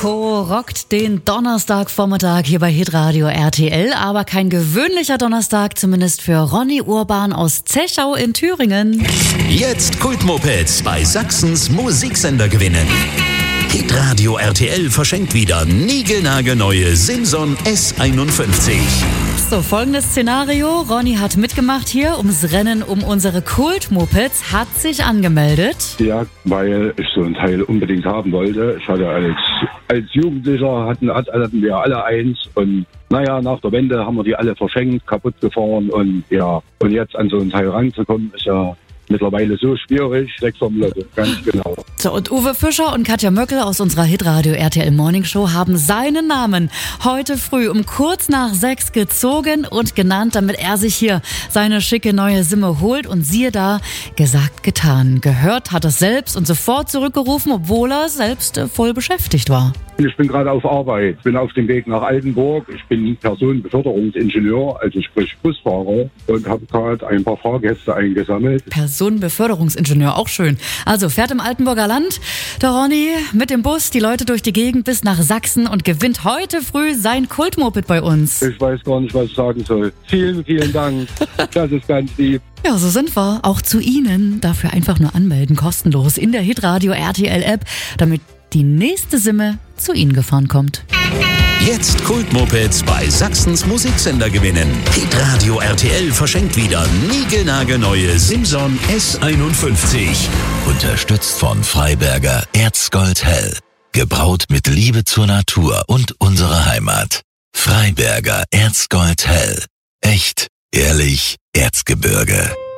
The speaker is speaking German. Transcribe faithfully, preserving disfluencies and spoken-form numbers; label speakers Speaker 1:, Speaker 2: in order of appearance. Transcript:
Speaker 1: Nico rockt den Donnerstagvormittag hier bei Hitradio R T L, aber kein gewöhnlicher Donnerstag, zumindest für Ronny Urban aus Zechau in Thüringen.
Speaker 2: Jetzt Kultmopeds bei Sachsens Musiksender gewinnen. Hitradio R T L verschenkt wieder niegelnagelneue Simson S einundfünfzig.
Speaker 1: So, folgendes Szenario. Ronny hat mitgemacht hier ums Rennen um unsere Kultmopeds, hat sich angemeldet.
Speaker 3: Ja, weil ich so ein Teil unbedingt haben wollte. Ich hatte als, als Jugendlicher, hatten, hatten wir alle eins und naja, nach der Wende haben wir die alle verschenkt, kaputt gefahren und ja, und jetzt an so ein Teil ranzukommen, ist ja mittlerweile so schwierig. Sechs vom Lotto, ganz genau.
Speaker 1: So, und Uwe Fischer und Katja Möckel aus unserer Hitradio R T L Morning Show haben seinen Namen heute früh um kurz nach sechs gezogen und genannt, damit er sich hier seine schicke neue Simme holt. Und siehe da, gesagt, getan. Gehört hat er selbst und sofort zurückgerufen, obwohl er selbst äh, voll beschäftigt war.
Speaker 3: Ich bin gerade auf Arbeit, bin auf dem Weg nach Altenburg. Ich bin Personenbeförderungsingenieur, also sprich Busfahrer, und habe gerade ein paar Fahrgäste eingesammelt.
Speaker 1: Personenbeförderungsingenieur, auch schön. Also fährt im Altenburger Land der Ronny mit dem Bus die Leute durch die Gegend bis nach Sachsen und gewinnt heute früh sein Kultmoped bei uns.
Speaker 3: Ich weiß gar nicht, was ich sagen soll. Vielen, vielen Dank. Das ist ganz lieb.
Speaker 1: Ja, so sind wir. Auch zu Ihnen. Dafür einfach nur anmelden, kostenlos in der Hitradio R T L App, damit die nächste Simme zu Ihnen gefahren kommt.
Speaker 2: Jetzt Kultmopeds bei Sachsens Musiksender gewinnen. Hitradio R T L verschenkt wieder niegelnagelneue Simson S einundfünfzig.
Speaker 4: Unterstützt von Freiberger Erzgold Hell. Gebraut mit Liebe zur Natur und unserer Heimat. Freiberger Erzgold Hell. Echt, ehrlich, Erzgebirge.